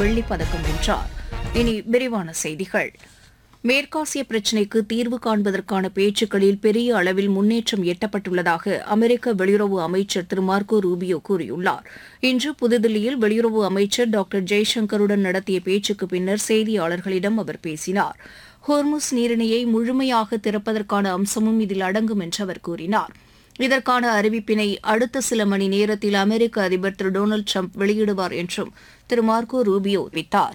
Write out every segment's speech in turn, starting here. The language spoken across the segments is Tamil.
வெள்ளிப் பதக்கம் வென்றார். இனி விரிவான செய்திகள். மேற்காசிய பிரச்சினைக்கு தீர்வு காண்பதற்கான பேச்சுக்களில் பெரிய அளவில் முன்னேற்றம் எட்டப்பட்டுள்ளதாக அமெரிக்க வெளியுறவு அமைச்சர் திரு மார்க்கோ ரூபியோ கூறியுள்ளார். இன்று புதுதில்லியில் வெளியுறவு அமைச்சர் டாக்டர் ஜெய்சங்கருடன் நடத்திய பேச்சுக்கு பின்னர் செய்தியாளர்களிடம் அவர் பேசினார். ஹோர்முஸ் நீரிணையை முழுமையாக திறப்பதற்கான அம்சமும் இதில் அடங்கும் என்று அவர் கூறினார். இதற்கான அறிவிப்பினை அடுத்த சில மணி நேரத்தில் அமெரிக்க அதிபர் திரு டொனால்டு ட்ரம்ப் வெளியிடுவார் என்றும் திரு மார்க்கோ ரூபியோ தெரிவித்தார்.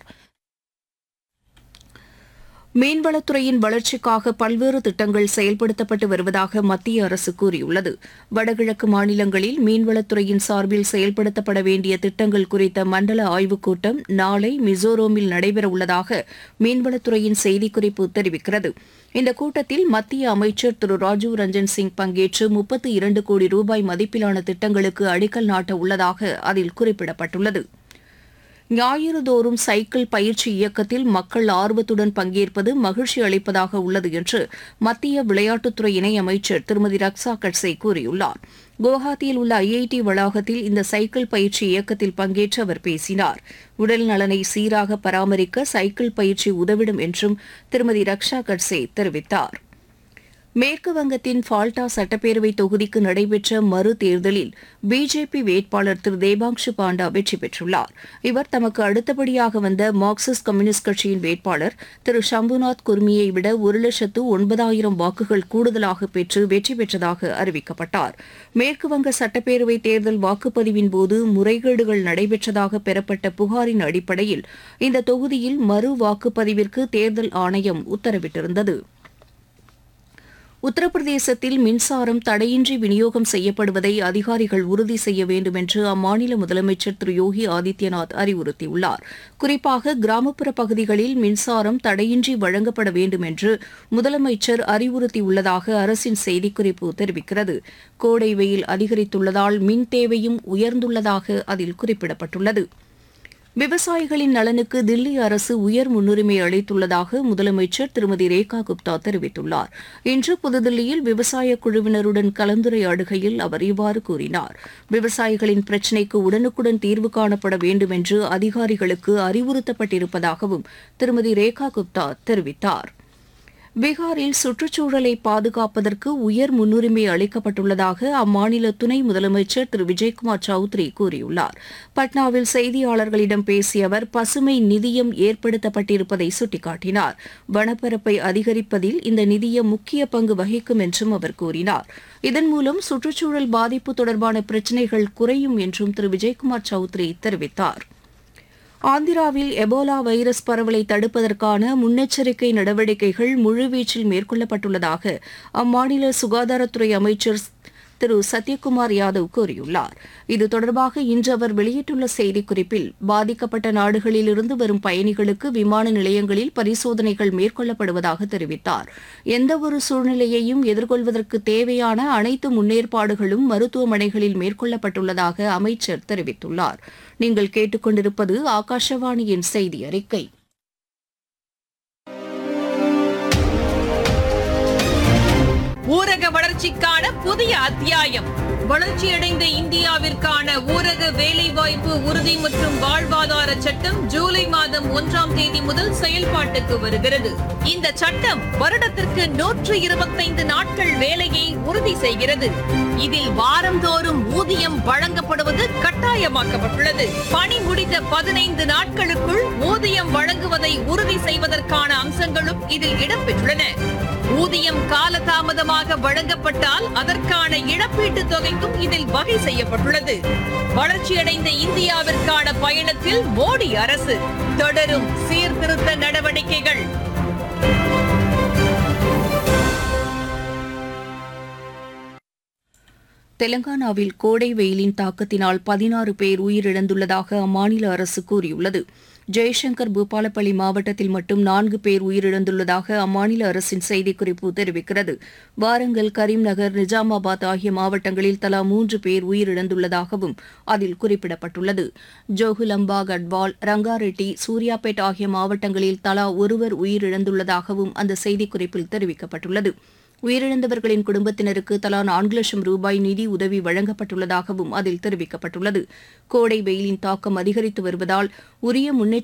மீன்வளத்துறையின் வளர்ச்சிக்காக பல்வேறு திட்டங்கள் செயல்படுத்தப்பட்டு வருவதாக மத்திய அரசு கூறியுள்ளது. வடகிழக்கு மாநிலங்களில் மீன்வளத்துறையின் சார்பில் செயல்படுத்தப்பட வேண்டிய திட்டங்கள் குறித்த மண்டல ஆய்வுக் கூட்டம் நாளை மிசோரமில் நடைபெறவுள்ளதாக மீன்வளத்துறையின் செய்திக்குறிப்பு தெரிவிக்கிறது. இந்த கூட்டத்தில் மத்திய அமைச்சர் திரு ராஜீவ் ரஞ்சன் சிங் பங்கேற்று 32 கோடி ரூபாய் மதிப்பிலான திட்டங்களுக்கு அடிக்கல் நாட்ட உள்ளதாக அதில் குறிப்பிடப்பட்டுள்ளது. ஞாயிறுதோறும் சைக்கிள் பயிற்சி இயக்கத்தில் மக்கள் ஆர்வத்துடன் பங்கேற்பது மகிழ்ச்சி அளிப்பதாக உள்ளது என்று மத்திய விளையாட்டுத்துறை இணையமைச்சர் திருமதி ரக்ஷா கட்சே கூறியுள்ளார். குவஹாத்தியில் உள்ள ஐஐடி வளாகத்தில் இந்த சைக்கிள் பயிற்சி இயக்கத்தில் பங்கேற்று அவர் பேசினார். உடல் நலனை சீராக பராமரிக்க சைக்கிள் பயிற்சி உதவிடும் என்றும் திருமதி ரக்ஷா கட்சே தெரிவித்தார். மேற்கு வங்கத்தின் ஃபால்டா சட்டப்பேரவை தொகுதிக்கு நடைபெற்ற மறு தேர்தலில் பிஜேபி வேட்பாளர் திரு தேபாங்ஷு பாண்டா வெற்றி பெற்றுள்ளார். இவர் தமக்கு அடுத்தபடியாக வந்த மார்க்சிஸ்ட் கம்யூனிஸ்ட் கட்சியின் வேட்பாளர் திரு ஷம்புநாத் குர்மியை விட 1,09,000 வாக்குகள் கூடுதலாக பெற்று வெற்றி பெற்றதாக அறிவிக்கப்பட்டார். மேற்குவங்க சட்டப்பேரவை தேர்தல் வாக்குப்பதிவின் போது முறைகேடுகள் நடைபெற்றதாக பெறப்பட்ட புகாரின் அடிப்படையில் இந்த தொகுதியில் மறு வாக்குப்பதிவிற்கு தேர்தல் ஆணையம் உத்தரவிட்டிருந்தது. உத்தரப்பிரதேசத்தில் மின்சாரம் தடையின்றி விநியோகம் செய்யப்படுவதை அதிகாரிகள் உறுதி செய்ய வேண்டும் என்று அம்மாநில முதலமைச்சர் திரு யோகி ஆதித்யநாத் அறிவுறுத்தியுள்ளார். குறிப்பாக கிராமப்புற பகுதிகளில் மின்சாரம் தடையின்றி வழங்கப்பட வேண்டும் என்று முதலமைச்சர் அறிவுறுத்தியுள்ளதாக அரசின் செய்திக்குறிப்பு தெரிவிக்கிறது. கோடை வெயில் அதிகரித்துள்ளதால் மின் தேவையும் உயர்ந்துள்ளதாக அதில் குறிப்பிடப்பட்டுள்ளது. விவசாயிகளின் நலனுக்கு தில்லி அரசு உயர் முன்னுரிமை அளித்துள்ளதாக முதலமைச்சர் திருமதி ரேகா குப்தா தெரிவித்துள்ளார். இன்று புதுதில்லியில் விவசாய குழுவினருடன் கலந்துரையாடுகையில் அவர் இவ்வாறு கூறினார். விவசாயிகளின் பிரச்சினைக்கு உடனுக்குடன் தீர்வு காணப்பட வேண்டும் என்று அதிகாரிகளுக்கு அறிவுறுத்தப்பட்டிருப்பதாகவும் திருமதி ரேகா குப்தா தெரிவித்தார். பீகாரில் சுற்றுச்சூழலை பாதுகாப்பதற்கு உயர் முன்னுரிமை அளிக்கப்பட்டுள்ளதாக அம்மாநில துணை முதலமைச்சர் திரு விஜய்குமார் சௌத்ரி கூறியுள்ளார். பட்னாவில் செய்தியாளர்களிடம் பேசிய அவர் பசுமை நிதியம் ஏற்படுத்தப்பட்டிருப்பதை சுட்டிக்காட்டினார். வனப்பரப்பை அதிகரிப்பதில் இந்த நிதியம் முக்கிய பங்கு வகிக்கும் என்றும் அவர் கூறினார். இதன் மூலம் சுற்றுச்சூழல் பாதிப்பு தொடர்பான பிரச்சினைகள் குறையும் என்றும் திரு விஜய்குமார் சௌத்ரி தெரிவித்தார். ஆந்திராவில் எபோலா வைரஸ் பரவலை தடுப்பதற்கான முன்னெச்சரிக்கை நடவடிக்கைகள் முழுவீச்சில் மேற்கொள்ளப்பட்டுள்ளதாக அம்மாநில சுகாதாரத்துறை அமைச்சர் திரு சத்யகுமார் யாதவ் கூறியுள்ளார். இது தொடர்பாக இன்று அவர் வெளியிட்டுள்ள செய்திக்குறிப்பில் பாதிக்கப்பட்ட நாடுகளிலிருந்து வரும் பயணிகளுக்கு விமான நிலையங்களில் பரிசோதனைகள் மேற்கொள்ளப்படுவதாக தெரிவித்தார். எந்தவொரு சூழ்நிலையையும் எதிர்கொள்வதற்கு தேவையான அனைத்து முன்னேற்பாடுகளும் மருத்துவமனைகளில் மேற்கொள்ளப்பட்டுள்ளதாக அமைச்சர் தெரிவித்துள்ளார். நீங்கள் கேட்டுக்கொண்டிருப்பது ஆகாஷவாணியின் செய்தி அறிக்கை. ஊரக வளர்ச்சிக்கான புதிய அத்தியாயம். வளர்ச்சியடைந்த இந்தியாவிற்கான ஊரக வேலைவாய்ப்பு உறுதி மற்றும் வாழ்வாதார சட்டம் ஜூலை மாதம் 1ஆம் தேதி முதல் செயல்பாட்டுக்கு வருகிறது. இந்த சட்டம் வருடத்திற்கு 125 நாட்கள் வேலையை உறுதி செய்கிறது. இதில் வாரந்தோறும் ஊதியம் வழங்கப்படுவது கட்டாயமாக்கப்பட்டுள்ளது. பணி முடிந்த 15 நாட்களுக்குள் ஊதியம் வழங்குவதை உறுதி செய்வதற்கான அம்சங்களும் இதில் இடம்பெற்றுள்ளன. ஊதியம் காலதாமதமாக வழங்கப்பட்டால் அதற்கான இழப்பீட்டுத் தொகைக்கும் இதில் வகை செய்யப்பட்டுள்ளது. வளர்ச்சியடைந்த இந்தியாவிற்கான பயணத்தில் மோடி அரசு தொடரும் சீர்திருத்த நடவடிக்கைகள். தெலங்கானாவில் கோடை வெயிலின் தாக்கத்தினால் 16 பேர் உயிரிழந்துள்ளதாக அம்மாநில அரசு கூறியுள்ளது. ஜெய்சங்கர் பூபாலப்பள்ளி மாவட்டத்தில் மட்டும் 4 பேர் உயிரிழந்துள்ளதாக அம்மாநில அரசின் செய்திக்குறிப்பு தெரிவிக்கிறது. வாரங்கல், கரீம்நகர், நிஜாமாபாத் ஆகிய மாவட்டங்களில் தலா 3 பேர் உயிரிழந்துள்ளதாகவும் அதில் குறிப்பிடப்பட்டுள்ளது. ஜோகுலம்பா, கட்வால், ரங்காரெட்டி, சூர்யாபேட் ஆகிய மாவட்டங்களில் தலா ஒருவர் உயிரிழந்துள்ளதாகவும் அந்த செய்திக்குறிப்பில் தெரிவிக்கப்பட்டுள்ளது. உயிரிழந்தவர்களின் குடும்பத்தினருக்கு தலா 4 லட்சம் ரூபாய் நிதி உதவி வழங்கப்பட்டுள்ளதாகவும் அதில் தெரிவிக்கப்பட்டுள்ளது. கோடை வெயிலின் தாக்கம் அதிகரித்து வருவதால் உரிய முன்னெச்சரிக்கை